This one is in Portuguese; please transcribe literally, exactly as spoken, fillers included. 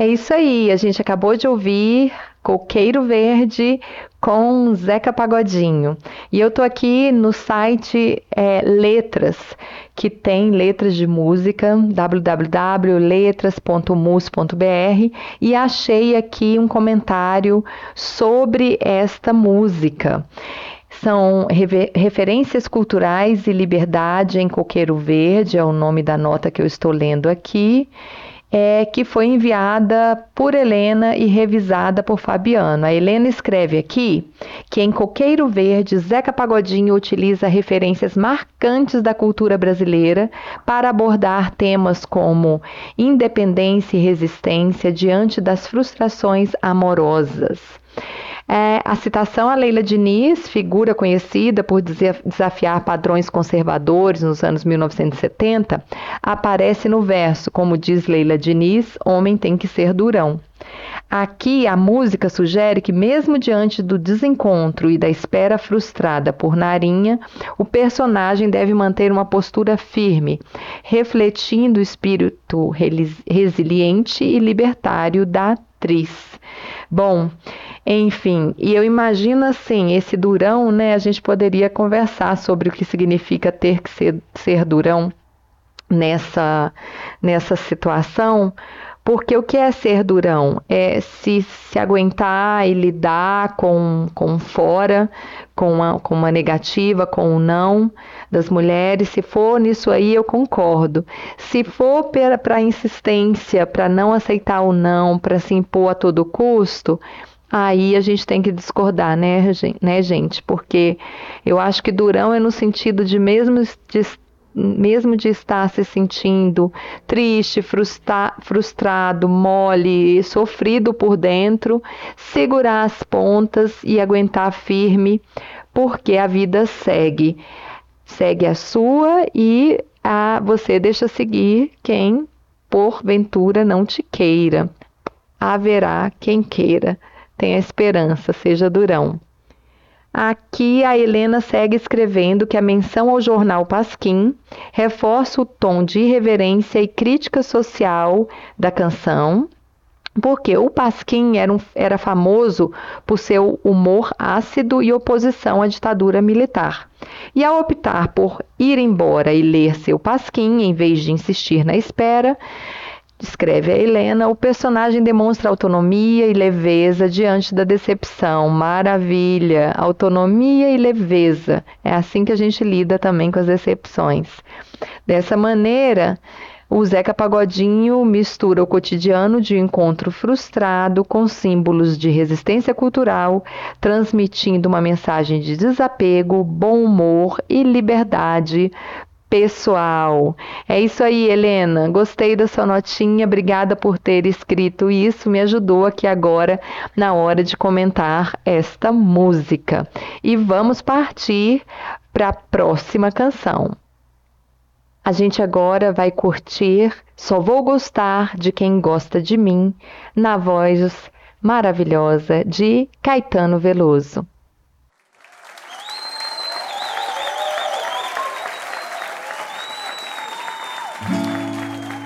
É isso aí, a gente acabou de ouvir Coqueiro Verde com Zeca Pagodinho. E eu tô aqui no site é, Letras, que tem letras de música, w w w ponto letras ponto mus ponto b r, e achei aqui um comentário sobre esta música. São rever- referências culturais e liberdade em Coqueiro Verde, é o nome da nota que eu estou lendo aqui, é, que foi enviada por Helena e revisada por Fabiano. A Helena escreve aqui que em Coqueiro Verde, Zeca Pagodinho utiliza referências marcantes da cultura brasileira para abordar temas como independência e resistência diante das frustrações amorosas. É, a citação a Leila Diniz, figura conhecida por desafiar padrões conservadores nos anos mil novecentos e setenta, aparece no verso, como diz Leila Diniz, homem tem que ser durão. Aqui a música sugere que mesmo diante do desencontro e da espera frustrada por Narinha, o personagem deve manter uma postura firme, refletindo o espírito resiliente e libertário da atriz. Bom, enfim, e eu imagino assim, esse durão, né? A gente poderia conversar sobre o que significa ter que ser, ser durão nessa, nessa situação, porque o que é ser durão? É se, se aguentar e lidar com, com fora, com uma, com uma negativa, com o não das mulheres. Se for nisso aí, eu concordo. Se for para a insistência, para não aceitar o não, para se impor a todo custo, aí a gente tem que discordar, né, né, gente? Porque eu acho que durão é no sentido de mesmo de mesmo de estar se sentindo triste, frustra, frustrado, mole, sofrido por dentro, segurar as pontas e aguentar firme, porque a vida segue. Segue a sua e a, você deixa seguir quem, porventura, não te queira. Haverá quem queira. Tenha esperança, seja durão. Aqui a Helena segue escrevendo que a menção ao jornal Pasquim reforça o tom de irreverência e crítica social da canção, porque o Pasquim era, um, era famoso por seu humor ácido e oposição à ditadura militar. E ao optar por ir embora e ler seu Pasquim, em vez de insistir na espera, escreve a Helena, o personagem demonstra autonomia e leveza diante da decepção. Maravilha! Autonomia e leveza. É assim que a gente lida também com as decepções. Dessa maneira, o Zeca Pagodinho mistura o cotidiano de um encontro frustrado com símbolos de resistência cultural, transmitindo uma mensagem de desapego, bom humor e liberdade pessoal. É isso aí, Helena. Gostei da sua notinha. Obrigada por ter escrito isso. Me ajudou aqui agora na hora de comentar esta música. E vamos partir para a próxima canção. A gente agora vai curtir Só Vou Gostar de Quem Gosta de Mim, na voz maravilhosa de Caetano Veloso.